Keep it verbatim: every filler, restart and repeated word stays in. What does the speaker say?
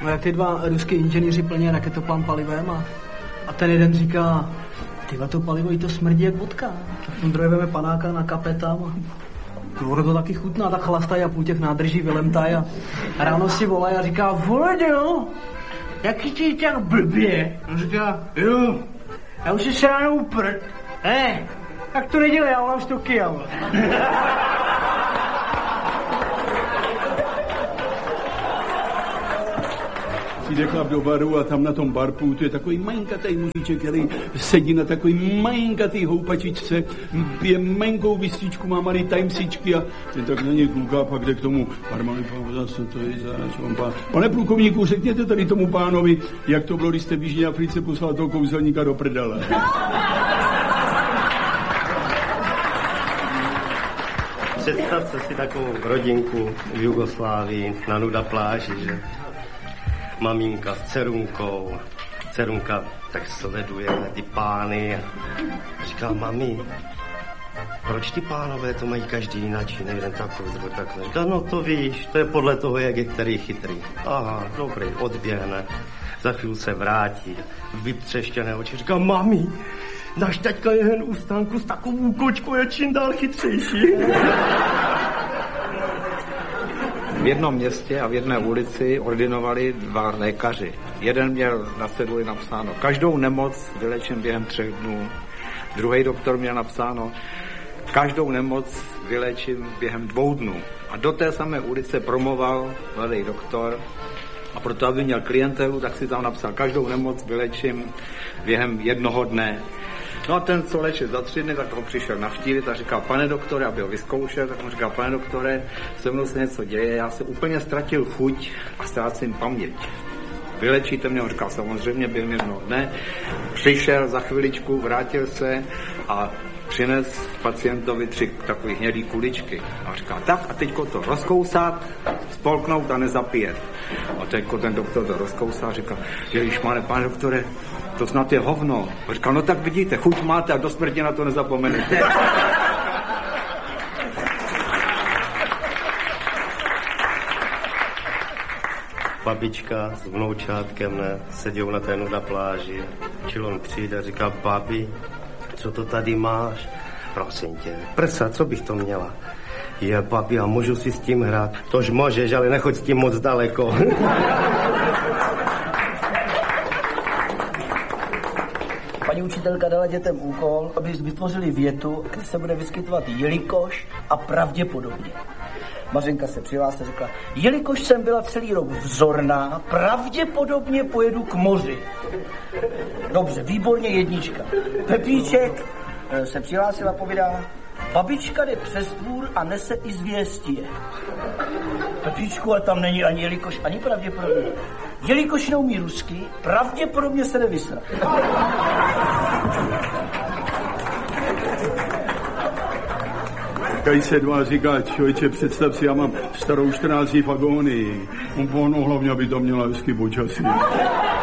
No jak ty dva ruský inženýři plní raketoplán palivem a, a ten jeden říká, tyhle to palivo jí to smrdí jak vodka. Tak ten druhý veme panáka na kapetám a ono to taky chutná, tak chlastají a půl těch nádrží vylemtají a ráno si volají a říká, Volodyo, jaký ti tak blbě? On říká, jo, já už si sránu prd. Ne, tak to nedělej, já volám sto kil. Přijde chlap do baru a tam na tom barpůtu je takový malinkatý mužiček, který sedí na takový malinkatý houpačičce, pije malinkou vističku, má malý timesičky a ten tak na něj kouká a pak jde k tomu barmanovi, zase to je zač, pán. Pane plukovníku, řekněte tady tomu pánovi, jak to bylo, když jste v Jižní Africe poslal toho kouzelníka do prdele. Představte si takovou rodinku v Jugoslávii na nuda pláži, že? Maminka s dcerunkou, dcerunka tak sleduje ty pány a říká, mami, proč ty pánové to mají každý jináč, nejden takový, takový. Říká, no to víš, to je podle toho, jak je který chytrý. Aha, dobrý, odběhne, za chvíli se vrátí, vytřeštěné oči, říká, mami, náš taťka je jen u stánku s takovou kočkou, je čím dál chytřejší. V jednom městě a v jedné ulici ordinovali dva lékaři. Jeden měl na ceduli napsáno, každou nemoc vylečím během třech dnů. Druhý doktor měl napsáno, každou nemoc vylečím během dvou dnů. A do té samé ulice promoval mladý doktor a proto, aby měl klientelu, tak si tam napsal, každou nemoc vylečím během jednoho dne. No a ten, co léčil za tři dny, tak ho přišel navštívit a říkal, pane doktore, aby ho vyzkoušel, tak mu říkal, pane doktore, se mnou se něco děje, já se úplně ztratil chuť a ztrácím paměť. Vylečíte mě? On říkal, samozřejmě, během jednoho dne. Přišel za chviličku, vrátil se a přines pacientovi tři takové hnědý kuličky. A říkal, tak a teďko to rozkousat, spolknout a nezapíjet. A teďko ten doktor to rozkousal a říkal, ježišmane, pane doktore, to snad je hovno. A říkal, no tak vidíte, chuť máte a do smrti na to nezapomenete. Babička s vnoučátkem ne, seděl na té nuda pláži. Čilon přijde a říká, babi, co to tady máš? Prosím tě, prsa, co bych to měla? Je, babi, a můžu si s tím hrát? Tož můžeš, ale nechoď s tím moc daleko. Paní učitelka dala dětem úkol, aby vytvořili větu, kde se bude vyskytovat jelikož a pravděpodobně. Mařenka se přihlásila a řekla, jelikož jsem byla celý rok vzorná, pravděpodobně pojedu k moři. Dobře, výborně, jednička. Pepíček se přihlásila a povídá, babička jde přes dvůr a nese i zvěstí. Pepíčku, ale tam není ani jelikož, ani pravděpodobně. Jelikož neumí rusky, pravděpodobně se nevysra. Kaj se dva říká, člověče, představ si, já mám starou čtrnáct v agónii. On hlavně, aby to měla hezky počasí.